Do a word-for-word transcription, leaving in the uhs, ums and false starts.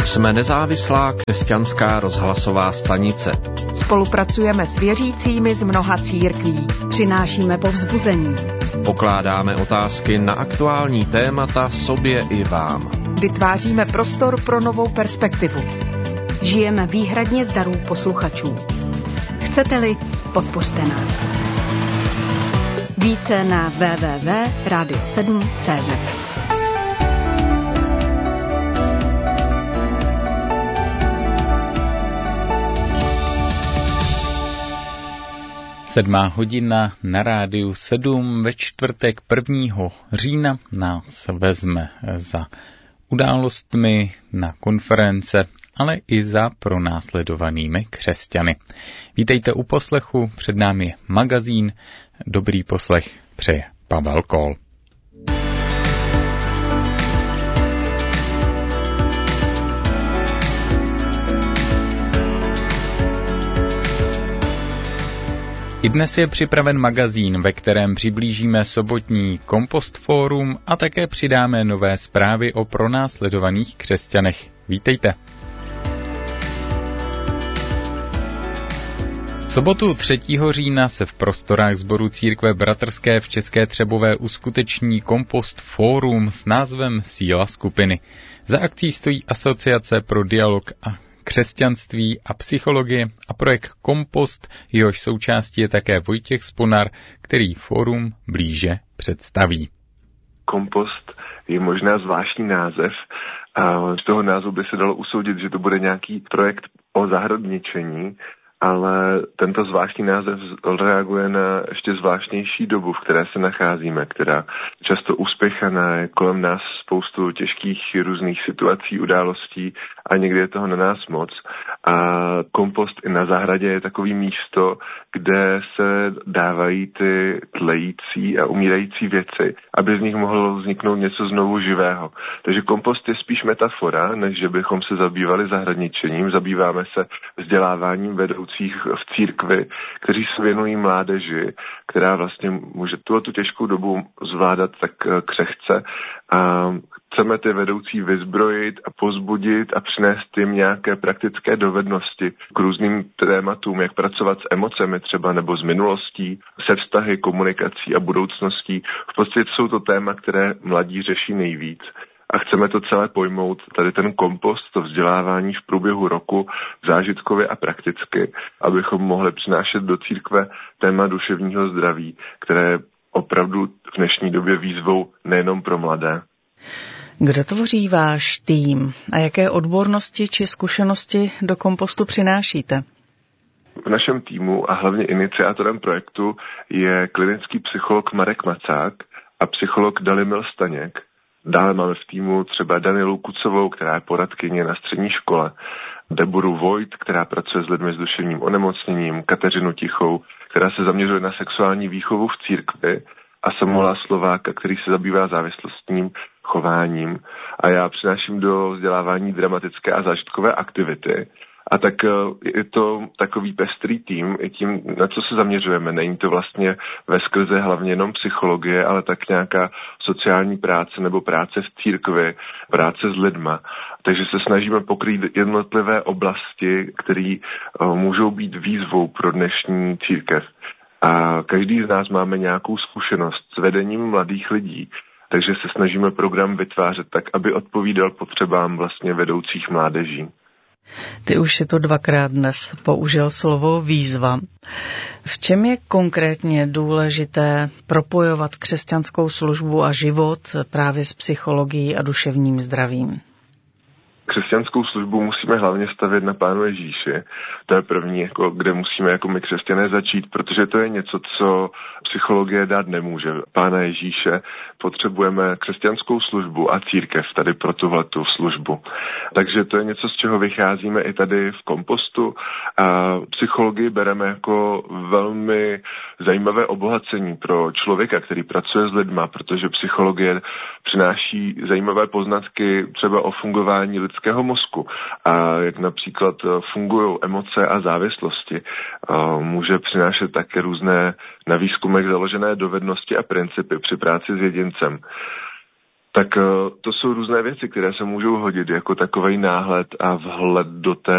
Jsme nezávislá křesťanská rozhlasová stanice. Spolupracujeme s věřícími z mnoha církví. Přinášíme povzbuzení. Pokládáme otázky na aktuální témata sobě i vám. Vytváříme prostor pro novou perspektivu. Žijeme výhradně z darů posluchačů. Chcete-li, podpořte nás. Více na w w w tečka radio sedm tečka c z. Sedmá hodina na rádiu sedm ve čtvrtek prvního října nás vezme za událostmi na konference, ale i za pronásledovanými křesťany. Vítejte u poslechu, před námi je magazín. Dobrý poslech přeje Pavel Kol. I dnes je připraven magazín, ve kterém přiblížíme sobotní Kompost Fórum a také přidáme nové zprávy o pronásledovaných křesťanech. Vítejte. V sobotu třetího října se v prostorách sboru Církve bratrské v České Třebové uskuteční Kompost Fórum s názvem Síla skupiny. Za akcí stojí Asociace pro dialog a křesťanství a psychologie a projekt Kompost, jehož součástí je také Vojtěch Sponar, který fórum blíže představí. Kompost je možná zvláštní název a z toho názvu by se dalo usoudit, že to bude nějaký projekt o zahradničení, ale tento zvláštní název reaguje na ještě zvláštnější dobu, v které se nacházíme, která často uspěchaná, je kolem nás spoustu těžkých různých situací, událostí a někdy je toho na nás moc. A kompost i na zahradě je takový místo, kde se dávají ty tlející a umírající věci, aby z nich mohlo vzniknout něco znovu živého. Takže kompost je spíš metafora, než že bychom se zabývali zahradničením. Zabýváme se vzděláváním vedoucích v církvi, kteří se věnují mládeži, která vlastně může tu tu těžkou dobu zvládat tak křehce. A chceme ty vedoucí vyzbrojit a pozbudit a přinést jim nějaké praktické dovednosti k různým tématům, jak pracovat s emocemi třeba nebo s minulostí, se vztahy, komunikací a budoucností. V podstatě jsou to téma, které mladí řeší nejvíc. A chceme to celé pojmout, tady ten kompost, to vzdělávání v průběhu roku zážitkově a prakticky, abychom mohli přinášet do církve téma duševního zdraví, které je opravdu v dnešní době výzvou nejenom pro mladé. Kdo tvoří váš tým a jaké odbornosti či zkušenosti do kompostu přinášíte? V našem týmu a hlavně iniciátorem projektu je klinický psycholog Marek Macák a psycholog Dalimil Staněk. Dále máme v týmu třeba Danielu Kucovou, která je poradkyně na střední škole, Deboru Vojt, která pracuje s lidmi s duševním onemocněním, Kateřinu Tichou, která se zaměřuje na sexuální výchovu v církvi, a Samuela Slováka, který se zabývá závislostním chováním. A já přináším do vzdělávání dramatické a zážitkové aktivity. A tak je to takový pestrý tým, i tím, na co se zaměřujeme. Není to vlastně veskrze hlavně jenom psychologie, ale tak nějaká sociální práce nebo práce v církvi, práce s lidma. Takže se snažíme pokrýt jednotlivé oblasti, které můžou být výzvou pro dnešní církev. A každý z nás máme nějakou zkušenost s vedením mladých lidí, takže se snažíme program vytvářet tak, aby odpovídal potřebám vlastně vedoucích mládeží. Ty už si to dvakrát dnes použil slovo výzva. V čem je konkrétně důležité propojovat křesťanskou službu a život právě s psychologií a duševním zdravím? Křesťanskou službu musíme hlavně stavět na Pánu Ježíši. To je první, jako, kde musíme jako my křesťané začít, protože to je něco, co psychologie dát nemůže. Pána Ježíše potřebujeme křesťanskou službu a církev tady pro tuhletu službu. Takže to je něco, z čeho vycházíme i tady v kompostu. A psychologii bereme jako velmi zajímavé obohacení pro člověka, který pracuje s lidma, protože psychologie přináší zajímavé poznatky třeba o fungování lidského mozku a jak například fungují emoce a závislosti. Může přinášet také různé na výzkumech založené dovednosti a principy při práci s jedincem. Tak to jsou různé věci, které se můžou hodit, jako takovej náhled a vhled do té